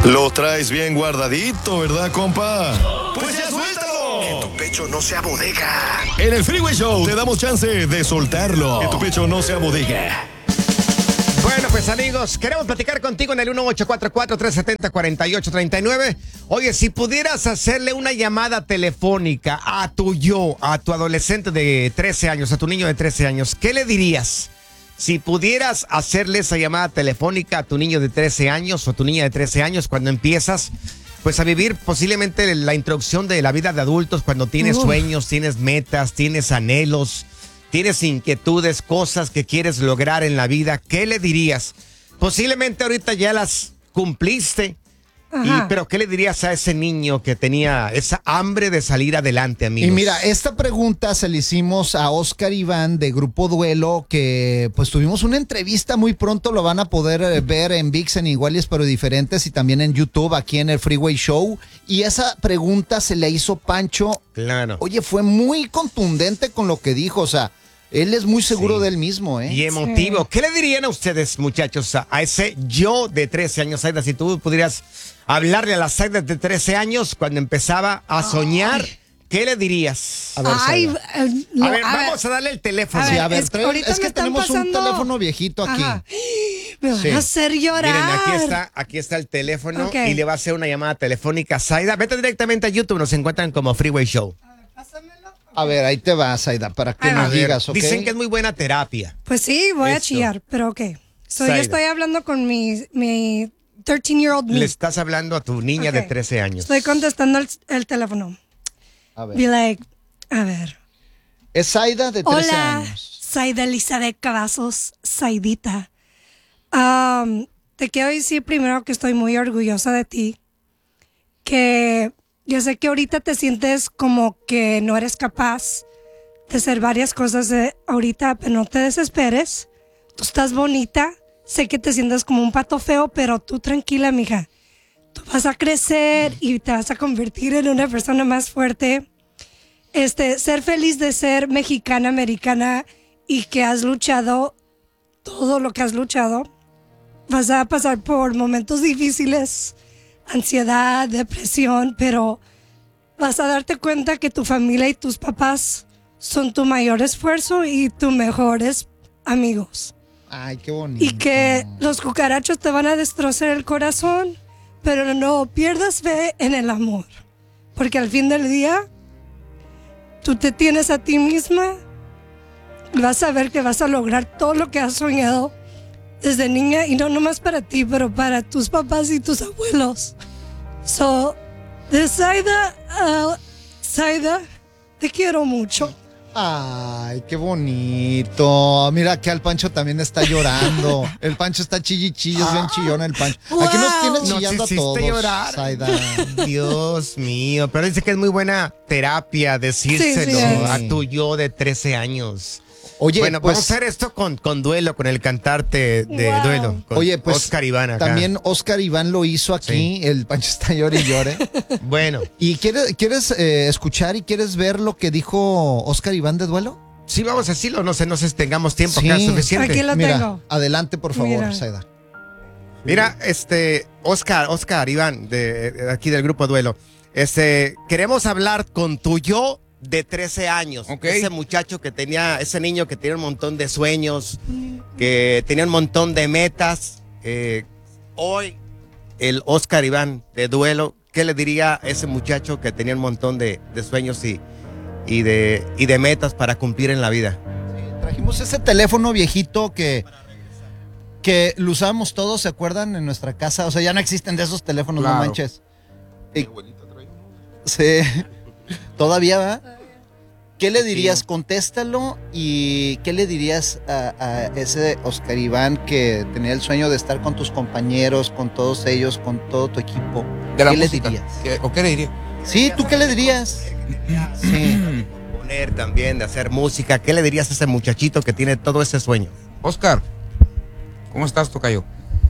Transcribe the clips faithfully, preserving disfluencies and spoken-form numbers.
Lo traes bien guardadito, ¿verdad, compa? Pues ya suéltalo. Que tu pecho no sea bodega. En el Freeway Show te damos chance de soltarlo. Que tu pecho no sea bodega. Bueno, pues amigos, queremos platicar contigo en el uno ocho cuatro cuatro, tres siete cero, cuatro ocho tres nueve. Oye, si pudieras hacerle una llamada telefónica a tu yo, a tu adolescente de trece años, a tu niño de trece años, ¿qué le dirías? Si pudieras hacerle esa llamada telefónica a tu niño de trece años o tu niña de trece años cuando empiezas pues a vivir posiblemente la introducción de la vida de adultos, cuando tienes uh. sueños, tienes metas, tienes anhelos, tienes inquietudes, cosas que quieres lograr en la vida, ¿qué le dirías? Posiblemente ahorita ya las cumpliste, y, pero ¿qué le dirías a ese niño que tenía esa hambre de salir adelante, amigos? Y mira, esta pregunta se le hicimos a Oscar Iván de Grupo Duelo, que pues tuvimos una entrevista muy pronto, lo van a poder ver en ViX, en Iguales pero Diferentes, y también en YouTube, aquí en el Freeway Show. Y esa pregunta se le hizo Pancho. Claro. Oye, fue muy contundente con lo que dijo, o sea, él es muy seguro sí. de él mismo, ¿eh? Y emotivo. Sí. ¿Qué le dirían a ustedes, muchachos, a, a ese yo de trece años, Aida? Si tú pudieras hablarle a las Aida de trece años cuando empezaba a soñar, ay. ¿Qué le dirías? A ver, ay, eh, no, a ver, a vamos ver. a darle el teléfono. A ver, sí, a ver, es, trae, es que tenemos pasando... un teléfono viejito aquí. Ajá. Me van sí. a hacer llorar. Miren, aquí está, aquí está el teléfono, okay. Y le va a hacer una llamada telefónica a Zaida. Vete directamente a YouTube, nos encuentran como Freeway Show. A ver, pásamelo. A ver, ahí te vas, Zaida, para que nos digas, ¿ok? Dicen que es muy buena terapia. Pues sí, voy Esto. a chillar, pero ok. So, yo estoy hablando con mi, mi thirteen-year-old me. Le estás hablando a tu niña okay. de trece años. Estoy contestando el, el teléfono. A ver. Be like, a ver. Es Zaida de trece Hola, años. Zaida Elizabeth Cavazos, Zaidita. Um, te quiero decir primero que estoy muy orgullosa de ti. Que... Yo sé que ahorita te sientes como que no eres capaz de hacer varias cosas de ahorita, pero no te desesperes. Tú estás bonita. Sé que te sientes como un pato feo, pero tú tranquila, mija. Tú vas a crecer y te vas a convertir en una persona más fuerte. Este, ser feliz de ser mexicana, americana y que has luchado todo lo que has luchado. Vas a pasar por momentos difíciles. Ansiedad, depresión, pero vas a darte cuenta que tu familia y tus papás son tu mayor esfuerzo y tus mejores amigos. Ay, qué bonito. Y que los cucarachos te van a destrozar el corazón, pero no pierdas fe en el amor, porque al fin del día tú te tienes a ti misma, vas a ver que vas a lograr todo lo que has soñado desde niña, y no nomás para ti, pero para tus papás y tus abuelos. So, de Zaida, uh, Zaida, te quiero mucho. Ay, qué bonito. Mira que el Pancho también está llorando. El Pancho está chillichillo, es bien chillón el Pancho. Wow. Aquí nos tienes chillando nos a todos, llorar. Zaida. Dios mío, pero dice que es muy buena terapia decírselo sí, sí. a tu yo de trece años. Oye, bueno, pues, vamos a hacer esto con, con Duelo, con el cantante de wow. Duelo. Con Oye, pues Oscar Iván acá. También Oscar Iván lo hizo aquí. Sí. El Pancho está llore y llore. Bueno. ¿Y quieres, quieres eh, escuchar y quieres ver lo que dijo Oscar Iván de Duelo? Sí, vamos a decirlo. No sé, no sé si tengamos tiempo sí. acá suficiente. Aquí lo Mira, tengo. Adelante, por favor, Mira. Zaida. Mira, este, Oscar, Oscar Iván, de, de aquí del Grupo Duelo. Este, queremos hablar con tu yo de trece años, okay. Ese muchacho que tenía, ese niño que tenía un montón de sueños, que tenía un montón de metas. Eh, hoy, el Oscar Iván de Duelo, ¿qué le diría a ese muchacho que tenía un montón de, de sueños y, y, de, y de metas para cumplir en la vida? Sí, trajimos ese teléfono viejito que, que lo usábamos todos, ¿se acuerdan? En nuestra casa, o sea, ya no existen de esos teléfonos, claro. No manches. Mi abuelita trae uno. Sí. ¿Todavía va? ¿Qué le dirías? Contéstalo. ¿Y qué le dirías a, a ese Oscar Iván que tenía el sueño de estar con tus compañeros, con todos ellos, con todo tu equipo? ¿De la ¿Qué música? le dirías? ¿Qué, ¿O qué le diría? Sí, ¿tú qué le dirías? Sí. Poner también, de hacer música. ¿Qué le dirías a ese muchachito que tiene todo ese sueño? Oscar, ¿cómo estás, tocayo?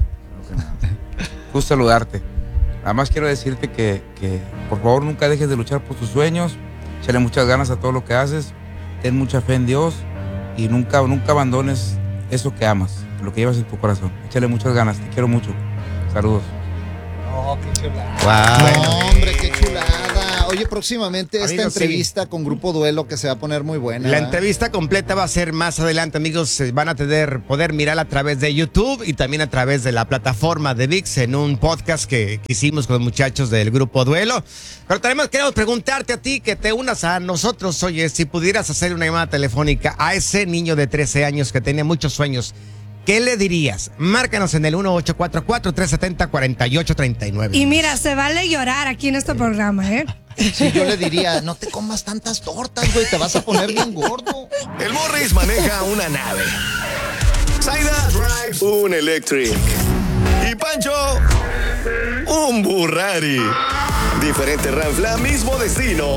Gusto saludarte. Además quiero decirte que, que por favor nunca dejes de luchar por tus sueños, échale muchas ganas a todo lo que haces, ten mucha fe en Dios y nunca, nunca abandones eso que amas, lo que llevas en tu corazón. Échale muchas ganas, te quiero mucho. Saludos. Oh, qué chulada. Wow. No, hombre, qué chulada. Oye, próximamente esta Amigos, entrevista con Grupo Duelo que se va a poner muy buena. La ¿verdad? entrevista completa va a ser más adelante, amigos. Se Van a tener, poder mirarla a través de YouTube y también a través de la plataforma de V I X en un podcast que, que hicimos con los muchachos del Grupo Duelo. Pero tenemos queremos preguntarte a ti que te unas a nosotros. Oye, si pudieras hacer una llamada telefónica a ese niño de trece años que tenía muchos sueños, ¿qué le dirías? Márcanos en el uno ocho cuatro cuatro, tres siete cero, cuatro ocho tres nueve. Y mira, se vale llorar aquí en este programa, ¿eh? Sí, yo le diría, no te comas tantas tortas, güey, te vas a poner bien gordo. El Morris maneja una nave. Zaida drives un Electric. Y Pancho, un Burrari. Diferente Ranfla, mismo destino.